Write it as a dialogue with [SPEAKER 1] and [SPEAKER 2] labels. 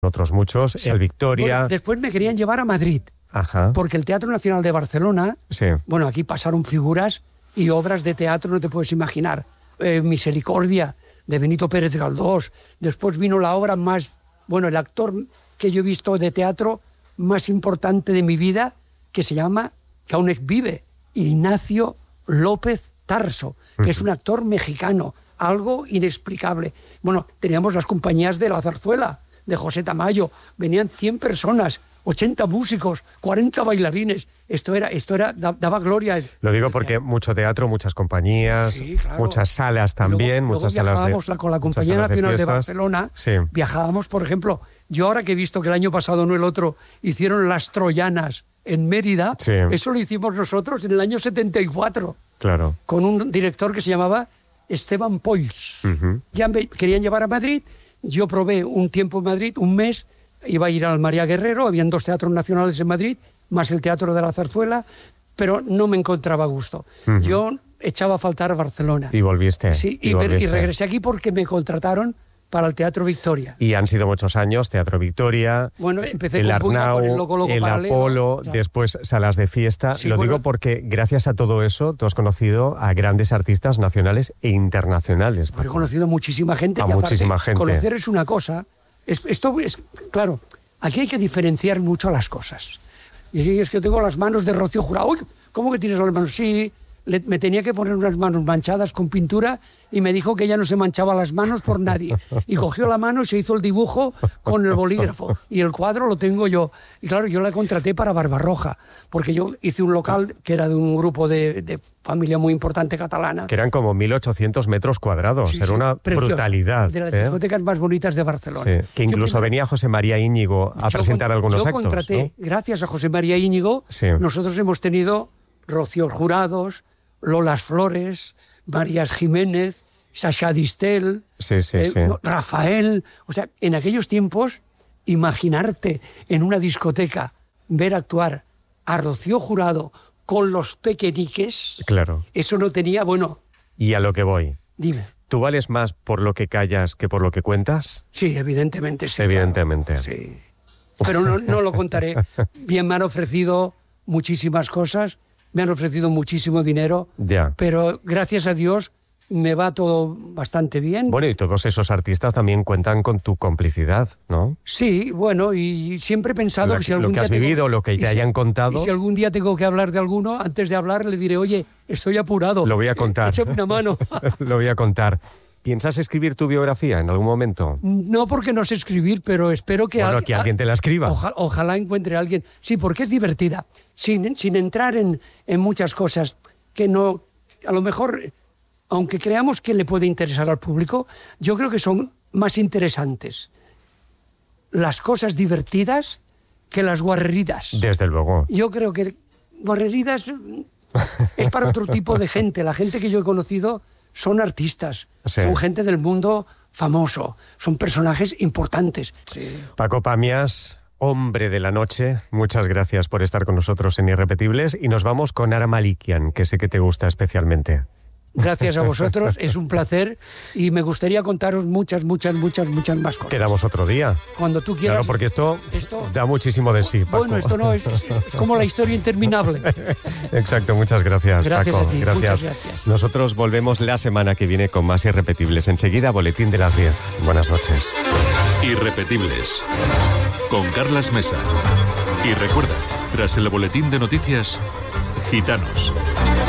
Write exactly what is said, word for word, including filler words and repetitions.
[SPEAKER 1] otros muchos, sí. El Victoria...
[SPEAKER 2] Bueno, después me querían llevar a Madrid,
[SPEAKER 1] Ajá.
[SPEAKER 2] porque el Teatro Nacional de Barcelona,
[SPEAKER 1] sí.
[SPEAKER 2] bueno, aquí pasaron figuras y obras de teatro, no te puedes imaginar. Eh, Misericordia, de Benito Pérez Galdós. Después vino la obra más... Bueno, el actor que yo he visto de teatro más importante de mi vida, que se llama, que aún vive, Ignacio López Tarso, que uh-huh. es un actor mexicano, algo inexplicable. Bueno, teníamos las compañías de La Zarzuela, de José Tamayo, venían cien personas, ochenta músicos, cuarenta bailarines. Esto era, esto era, daba gloria.
[SPEAKER 1] Lo digo porque mucho teatro, muchas compañías, sí, claro. muchas salas también,
[SPEAKER 2] luego,
[SPEAKER 1] muchas
[SPEAKER 2] luego
[SPEAKER 1] salas
[SPEAKER 2] viajábamos
[SPEAKER 1] de,
[SPEAKER 2] la, con la Compañía Nacional de, de Barcelona,
[SPEAKER 1] sí.
[SPEAKER 2] viajábamos, por ejemplo, yo ahora que he visto que el año pasado, no el otro, hicieron Las Troyanas en Mérida,
[SPEAKER 1] sí.
[SPEAKER 2] eso lo hicimos nosotros en el año setenta y cuatro,
[SPEAKER 1] claro.
[SPEAKER 2] con un director que se llamaba Esteban Poils. Uh-huh. Ya me querían llevar a Madrid, yo probé un tiempo en Madrid, un mes, iba a ir al María Guerrero, habían dos teatros nacionales en Madrid, más el Teatro de la Zarzuela, pero no me encontraba a gusto. Uh-huh. Yo echaba a faltar a Barcelona.
[SPEAKER 1] Y volviste.
[SPEAKER 2] Sí, y,
[SPEAKER 1] y, volviste.
[SPEAKER 2] y regresé aquí porque me contrataron para el Teatro Victoria.
[SPEAKER 1] Y han sido muchos años, Teatro Victoria,
[SPEAKER 2] bueno, empecé
[SPEAKER 1] el
[SPEAKER 2] con
[SPEAKER 1] Arnau,
[SPEAKER 2] con el, Loco, Loco
[SPEAKER 1] el
[SPEAKER 2] Paralelo,
[SPEAKER 1] Apolo,
[SPEAKER 2] o sea,
[SPEAKER 1] después salas de fiesta.
[SPEAKER 2] sí,
[SPEAKER 1] Lo
[SPEAKER 2] bueno,
[SPEAKER 1] digo porque gracias a todo eso tú has conocido a grandes artistas nacionales e internacionales.
[SPEAKER 2] He conocido a muchísima gente.
[SPEAKER 1] A
[SPEAKER 2] y
[SPEAKER 1] muchísima
[SPEAKER 2] aparte,
[SPEAKER 1] gente.
[SPEAKER 2] Conocer es una cosa. Es, esto es, claro, aquí hay que diferenciar mucho las cosas. Y es que tengo las manos de Rocío Jurado. Uy, ¿cómo que tienes las manos? Sí, le, me tenía que poner unas manos manchadas con pintura y me dijo que ella no se manchaba las manos por nadie. Y cogió la mano y se hizo el dibujo con el bolígrafo. Y el cuadro lo tengo yo. Y claro, yo la contraté para Barbarroja, porque yo hice un local que era de un grupo de, de familia muy importante catalana.
[SPEAKER 1] Que eran como mil ochocientos metros cuadrados. Sí, era sí, una precioso, brutalidad.
[SPEAKER 2] De las
[SPEAKER 1] ¿eh?
[SPEAKER 2] discotecas más bonitas de Barcelona.
[SPEAKER 1] Sí, que incluso primero, venía José María Íñigo a presentar
[SPEAKER 2] con,
[SPEAKER 1] algunos
[SPEAKER 2] yo
[SPEAKER 1] actos.
[SPEAKER 2] Yo contraté,
[SPEAKER 1] ¿no?
[SPEAKER 2] Gracias a José María Íñigo, sí. nosotros hemos tenido Rocío Jurados, Lolas Flores, Marías Jiménez, Sasha Distel,
[SPEAKER 1] sí, sí,
[SPEAKER 2] eh,
[SPEAKER 1] sí.
[SPEAKER 2] Rafael. O sea, en aquellos tiempos, imaginarte en una discoteca ver actuar a Rocío Jurado con los Pequeñiques,
[SPEAKER 1] claro.
[SPEAKER 2] Eso no tenía, bueno...
[SPEAKER 1] Y a lo que voy.
[SPEAKER 2] Dime.
[SPEAKER 1] ¿Tú vales más por lo que callas que por lo que cuentas?
[SPEAKER 2] Sí, evidentemente sí.
[SPEAKER 1] Evidentemente.
[SPEAKER 2] Claro. Sí. Pero no, no lo contaré. Bien, me han ofrecido muchísimas cosas, me han ofrecido muchísimo dinero,
[SPEAKER 1] ya.
[SPEAKER 2] Pero gracias a Dios me va todo bastante bien.
[SPEAKER 1] Bueno, y todos esos artistas también cuentan con tu complicidad, ¿no?
[SPEAKER 2] Sí, bueno, y siempre he pensado
[SPEAKER 1] la,
[SPEAKER 2] que si algún
[SPEAKER 1] lo que
[SPEAKER 2] día
[SPEAKER 1] has
[SPEAKER 2] tengo,
[SPEAKER 1] vivido, lo que te hayan
[SPEAKER 2] si,
[SPEAKER 1] contado...
[SPEAKER 2] Y si algún día tengo que hablar de alguno, antes de hablar le diré, oye, estoy apurado.
[SPEAKER 1] Lo voy a contar.
[SPEAKER 2] Échame una mano.
[SPEAKER 1] Lo voy a contar. ¿Piensas escribir tu biografía en algún momento?
[SPEAKER 2] No, porque no sé escribir, pero espero que...
[SPEAKER 1] Bueno,
[SPEAKER 2] al,
[SPEAKER 1] que alguien te la escriba.
[SPEAKER 2] Ojalá, ojalá encuentre a alguien. Sí, porque es divertida. Sin, sin entrar en, en muchas cosas que no... A lo mejor, aunque creamos que le puede interesar al público, yo creo que son más interesantes las cosas divertidas que las guarreridas.
[SPEAKER 1] Desde luego.
[SPEAKER 2] Yo creo que guarreridas es para otro tipo de gente. La gente que yo he conocido son artistas, sí. Son gente del mundo famoso, son personajes importantes. Sí.
[SPEAKER 1] Paco Pamias, hombre de la noche, muchas gracias por estar con nosotros en Irrepetibles y nos vamos con Ara Malikian, que sé que te gusta especialmente.
[SPEAKER 2] Gracias a vosotros, es un placer y me gustaría contaros muchas, muchas, muchas, muchas más cosas.
[SPEAKER 1] Quedamos otro día.
[SPEAKER 2] Cuando tú quieras.
[SPEAKER 1] Claro, porque esto,
[SPEAKER 2] esto
[SPEAKER 1] da muchísimo de sí, Paco.
[SPEAKER 2] Bueno, esto no es, es, es como la historia interminable.
[SPEAKER 1] Exacto, muchas gracias,
[SPEAKER 2] gracias
[SPEAKER 1] Paco.
[SPEAKER 2] A ti,
[SPEAKER 1] gracias.
[SPEAKER 2] Muchas gracias.
[SPEAKER 1] Nosotros volvemos la semana que viene con más Irrepetibles. Enseguida, boletín de las diez. Buenas noches.
[SPEAKER 3] Irrepetibles, con Carlas Mesa. Y recuerda, tras el boletín de noticias, Gitanos.